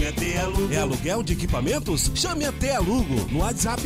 Chame a TE Lugo. É aluguel de equipamentos? Chame a TE Lugo no WhatsApp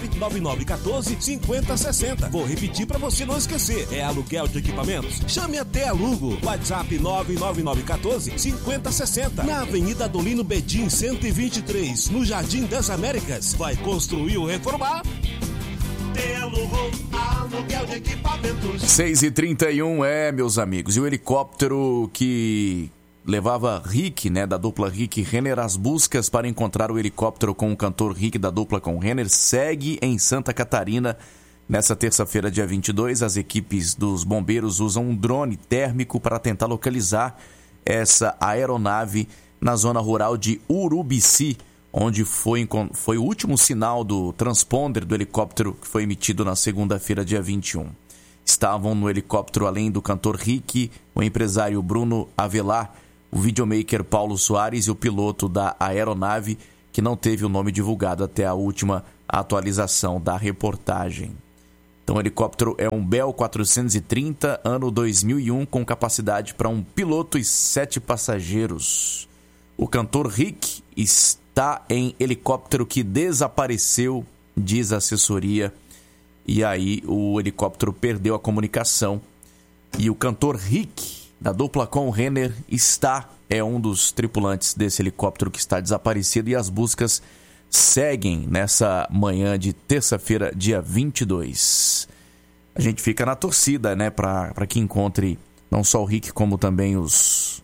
99914-5060. Vou repetir para você não esquecer. É aluguel de equipamentos? Chame a TE Lugo. WhatsApp 99914-5060. Na Avenida Adolino Bedim 123, no Jardim das Américas. Vai construir ou reformar? TE Lugo, aluguel de equipamentos. 6h31, meus amigos. E o helicóptero que levava Rick, né, da dupla Rick e Renner, as buscas para encontrar o helicóptero com o cantor Rick da dupla com Renner segue em Santa Catarina. Nessa terça-feira, dia 22, as equipes dos bombeiros usam um drone térmico para tentar localizar essa aeronave na zona rural de Urubici, onde foi o último sinal do transponder do helicóptero que foi emitido na segunda-feira, dia 21. Estavam no helicóptero, além do cantor Rick, o empresário Bruno Avelar, o videomaker Paulo Soares e o piloto da aeronave, que não teve o nome divulgado até a última atualização da reportagem. Então, o helicóptero é um Bell 430, ano 2001, com capacidade para um piloto e 7 passageiros. O cantor Rick está em helicóptero que desapareceu, diz a assessoria. E aí o helicóptero perdeu a comunicação. E o cantor Rick, da dupla com Renner, é um dos tripulantes desse helicóptero que está desaparecido. E as buscas seguem nessa manhã de terça-feira, dia 22. A gente fica na torcida, né, para que encontre não só o Rick, como também os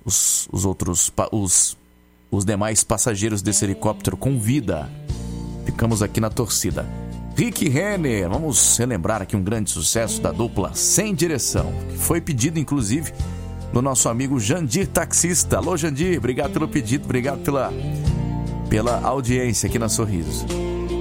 demais passageiros desse helicóptero com vida. Ficamos aqui na torcida. Rick e Renner, vamos relembrar aqui um grande sucesso da dupla Sem Direção, que foi pedido inclusive do nosso amigo Jandir Taxista. Alô, Jandir, obrigado pelo pedido, obrigado pela audiência aqui na Sorriso.